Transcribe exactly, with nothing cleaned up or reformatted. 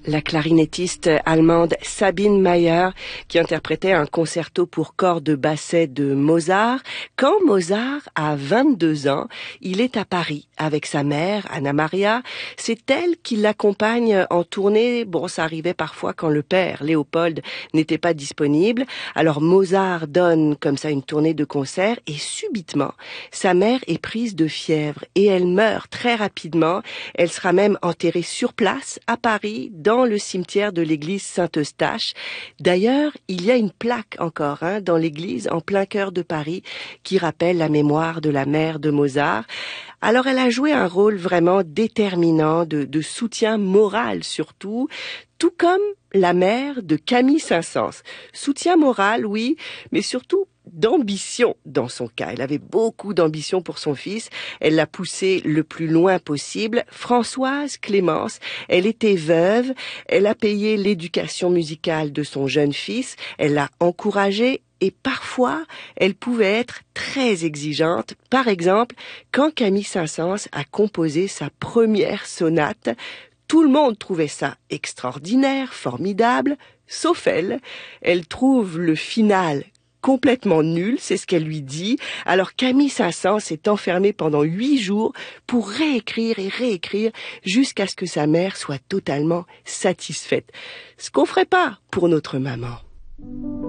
la clarinettiste allemande Sabine Mayer qui interprétait un concerto pour cordes basset de Mozart. Quand Mozart a vingt-deux ans, il est à Paris avec sa mère, Anna Maria. C'est elle qui l'accompagne en tournée. Bon, ça arrivait parfois quand le père, Léopold, n'était pas disponible. Alors Mozart donne comme ça une tournée de concert et subitement, sa mère est prise de fièvre et elle meurt très rapidement. Elle sera même enterrée sur place à Paris, dans le cimetière de l'église Saint-Eustache. D'ailleurs, il y a une plaque encore hein, dans l'église en plein cœur de Paris qui rappelle la mémoire de la mère de Mozart. Alors elle a joué un rôle vraiment déterminant de, de soutien moral surtout, tout comme la mère de Camille Saint-Saëns. Soutien moral, oui, mais surtout d'ambition dans son cas. Elle avait beaucoup d'ambition pour son fils. Elle l'a poussé le plus loin possible. Françoise Clémence, elle était veuve. Elle a payé l'éducation musicale de son jeune fils. Elle l'a encouragé. Et parfois, elle pouvait être très exigeante. Par exemple, quand Camille Saint-Saëns a composé sa première sonate, tout le monde trouvait ça extraordinaire, formidable, sauf elle. Elle trouve le final complètement nul, c'est ce qu'elle lui dit. Alors Camille Saint-Saëns s'est enfermée pendant huit jours pour réécrire et réécrire jusqu'à ce que sa mère soit totalement satisfaite. Ce qu'on ferait pas pour notre maman.